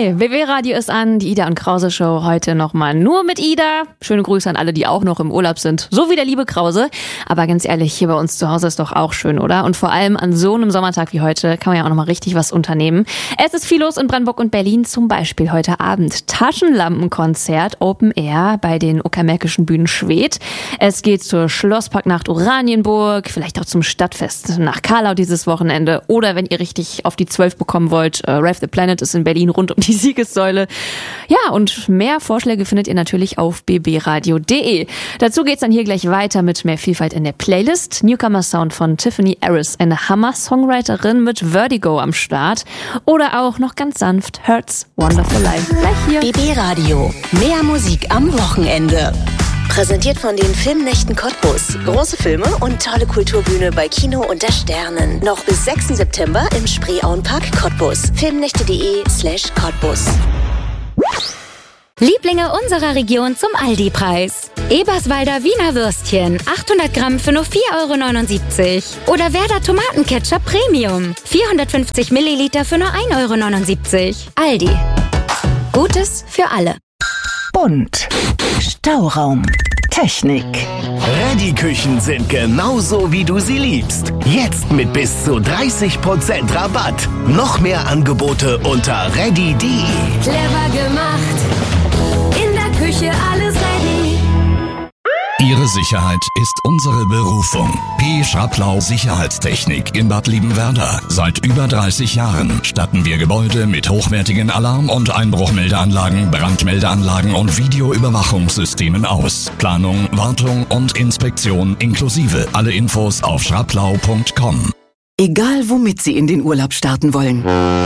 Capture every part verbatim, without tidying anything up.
Hi, B B-Radio ist an, die Ida und Krause Show heute nochmal nur mit Ida. Schöne Grüße an alle, die auch noch im Urlaub sind, so wie der liebe Krause. Aber ganz ehrlich, hier bei uns zu Hause ist doch auch schön, oder? Und vor allem an so einem Sommertag wie heute kann man ja auch nochmal richtig was unternehmen. Es ist viel los in Brandenburg und Berlin, zum Beispiel heute Abend Taschenlampenkonzert Open Air bei den Uckermärkischen Bühnen Schwedt. Es geht zur Schlossparknacht Oranienburg, vielleicht auch zum Stadtfest nach Karlau dieses Wochenende. Oder wenn ihr richtig auf die zwölf bekommen wollt, äh, Rave the Planet ist in Berlin rund um die Siegessäule. Ja, und mehr Vorschläge findet ihr natürlich auf b b radio punkt d e. Dazu geht's dann hier gleich weiter mit mehr Vielfalt in der Playlist. Newcomer Sound von Tiffany Harris, eine Hammer-Songwriterin mit Vertigo am Start. Oder auch noch ganz sanft Hurts Wonderful Life. Gleich hier. B B-Radio. Mehr Musik am Wochenende. Präsentiert von den Filmnächten Cottbus. Große Filme und tolle Kulturbühne bei Kino unter Sternen. Noch bis sechsten September im Spreeauenpark Cottbus. filmnächte.de slash Cottbus. Lieblinge unserer Region zum Aldi-Preis. Eberswalder Wiener Würstchen, achthundert Gramm für nur vier Euro neunundsiebzig. Oder Werder Tomatenketchup Premium, vierhundertfünfzig Milliliter für nur ein Euro neunundsiebzig. Aldi. Gutes für alle. Bunt. Stauraum. Technik. Ready-Küchen sind genauso, wie du sie liebst. Jetzt mit bis zu dreißig Prozent Rabatt. Noch mehr Angebote unter ready punkt de. Clever gemacht. In der Küche alles ready. Ihre Sicherheit ist unsere Berufung. P. Schraplau Sicherheitstechnik in Bad Liebenwerda. Seit über dreißig Jahren statten wir Gebäude mit hochwertigen Alarm- und Einbruchmeldeanlagen, Brandmeldeanlagen und Videoüberwachungssystemen aus. Planung, Wartung und Inspektion inklusive. Alle Infos auf schraplau punkt com. Egal womit Sie in den Urlaub starten wollen.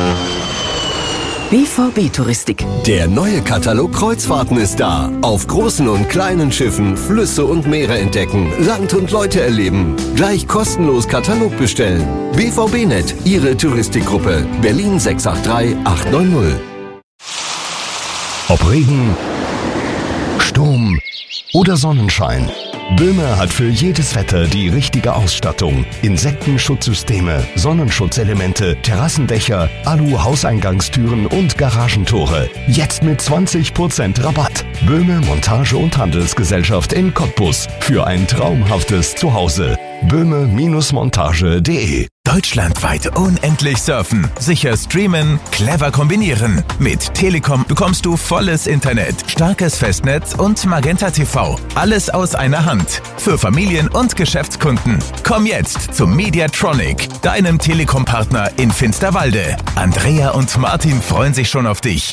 B V B-Touristik. Der neue Katalog Kreuzfahrten ist da. Auf großen und kleinen Schiffen Flüsse und Meere entdecken, Land und Leute erleben. Gleich kostenlos Katalog bestellen. B V B Net, Ihre Touristikgruppe. Berlin sechs acht drei acht neun null. Ob Regen, Sturm oder Sonnenschein. Böhme hat für jedes Wetter die richtige Ausstattung. Insektenschutzsysteme, Sonnenschutzelemente, Terrassendächer, Alu-Hauseingangstüren und Garagentore. Jetzt mit zwanzig Prozent Rabatt. Böhme Montage- und Handelsgesellschaft in Cottbus. Für ein traumhaftes Zuhause. böhme Montage punkt de. Deutschlandweit unendlich surfen, sicher streamen, clever kombinieren. Mit Telekom bekommst du volles Internet, starkes Festnetz und Magenta T V. Alles aus einer Hand. Für Familien und Geschäftskunden. Komm jetzt zum Mediatronic, deinem Telekom-Partner in Finsterwalde. Andrea und Martin freuen sich schon auf dich.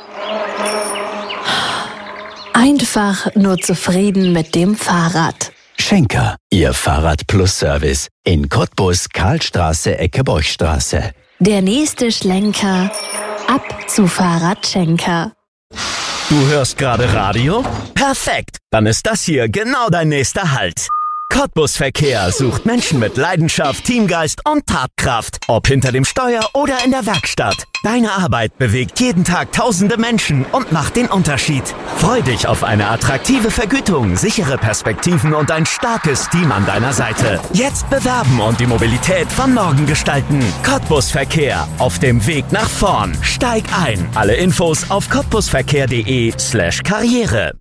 Einfach nur zufrieden mit dem Fahrrad. Schenker, Ihr Fahrrad-Plus-Service in Cottbus, Karlstraße, Ecke Borchstraße. Der nächste Schlenker ab zu Fahrradschenker. Du hörst gerade Radio? Perfekt, dann ist das hier genau dein nächster Halt. Cottbus Verkehr sucht Menschen mit Leidenschaft, Teamgeist und Tatkraft. Ob hinter dem Steuer oder in der Werkstatt. Deine Arbeit bewegt jeden Tag tausende Menschen und macht den Unterschied. Freu dich auf eine attraktive Vergütung, sichere Perspektiven und ein starkes Team an deiner Seite. Jetzt bewerben und die Mobilität von morgen gestalten. Cottbus Verkehr, auf dem Weg nach vorn. Steig ein. Alle Infos auf cottbusverkehr.de slash Karriere.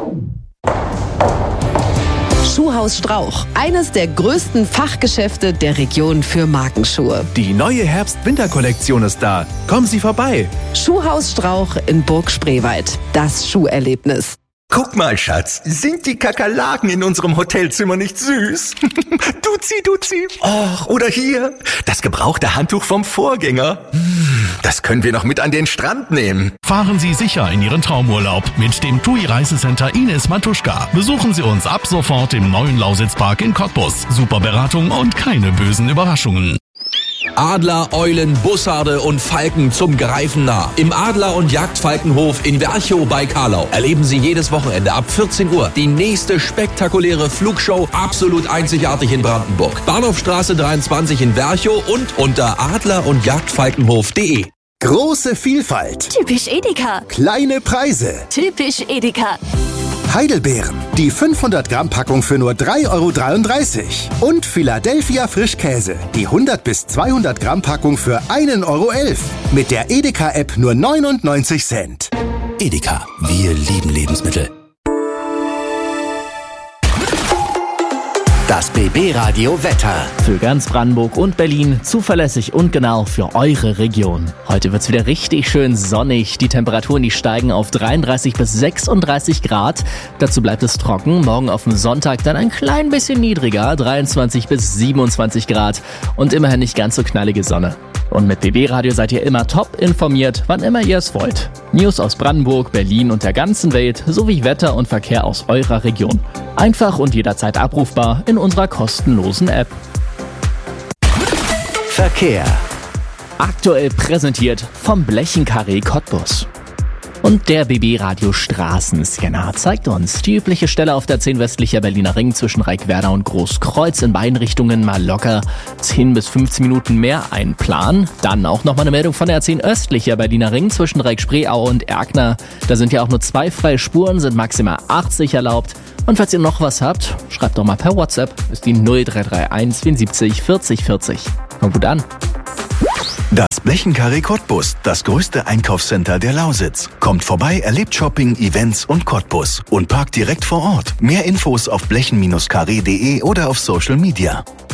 Schuhhaus Strauch, eines der größten Fachgeschäfte der Region für Markenschuhe. Die neue Herbst-Winter-Kollektion ist da. Kommen Sie vorbei. Schuhhaus Strauch in Burg Spreewald. Das Schuherlebnis. Guck mal, Schatz, sind die Kakerlaken in unserem Hotelzimmer nicht süß? Duzi, duzi. Och, oder hier, das gebrauchte Handtuch vom Vorgänger. Das können wir noch mit an den Strand nehmen. Fahren Sie sicher in Ihren Traumurlaub mit dem T U I Reisecenter Ines Matuschka. Besuchen Sie uns ab sofort im neuen Lausitzpark in Cottbus. Super Beratung und keine bösen Überraschungen. Adler, Eulen, Bussarde und Falken zum Greifen nah. Im Adler- und Jagdfalkenhof in Werchow bei Karlau erleben Sie jedes Wochenende ab vierzehn Uhr die nächste spektakuläre Flugshow, absolut einzigartig in Brandenburg. Bahnhofstraße dreiundzwanzig in Werchow und unter adler- und jagdfalkenhof punkt de. Große Vielfalt. Typisch Edeka. Kleine Preise. Typisch Edeka. Heidelbeeren, die fünfhundert Gramm Packung für nur drei Euro dreiunddreißig. Und Philadelphia Frischkäse, die hundert bis zweihundert Gramm Packung für ein Euro elf. Mit der Edeka-App nur neunundneunzig Cent. Edeka, wir lieben Lebensmittel. Das B B-Radio Wetter. Für ganz Brandenburg und Berlin zuverlässig und genau für eure Region. Heute wird's wieder richtig schön sonnig. Die Temperaturen, die steigen auf dreiunddreißig bis sechsunddreißig Grad. Dazu bleibt es trocken. Morgen auf dem Sonntag dann ein klein bisschen niedriger, dreiundzwanzig bis siebenundzwanzig Grad. Und immerhin nicht ganz so knallige Sonne. Und mit B B-Radio seid ihr immer top informiert, wann immer ihr es wollt. News aus Brandenburg, Berlin und der ganzen Welt sowie Wetter und Verkehr aus eurer Region. Einfach und jederzeit abrufbar in unserer kostenlosen App. Verkehr. Aktuell präsentiert vom Blechenkarree Cottbus. Und der B B-Radio Straßenscanner zeigt uns die übliche Stelle auf der zehn westlicher Berliner Ring zwischen Reckwerder und Großkreuz in beiden Richtungen mal locker zehn bis fünfzehn Minuten mehr einplanen. Dann auch nochmal eine Meldung von der zehn östlicher Berliner Ring zwischen Reck-Spreeau und Erkner. Da sind ja auch nur zwei freie Spuren, sind maximal achtzig erlaubt. Und falls ihr noch was habt, schreibt doch mal per WhatsApp. Ist die null drei drei eins vierundsiebzig vierzig vierzig. Kommt gut an. Das Blechenkarree Cottbus, das größte Einkaufscenter der Lausitz. Kommt vorbei, erlebt Shopping, Events und Cottbus. Und parkt direkt vor Ort. Mehr Infos auf blechen Bindestrich karree punkt de oder auf Social Media.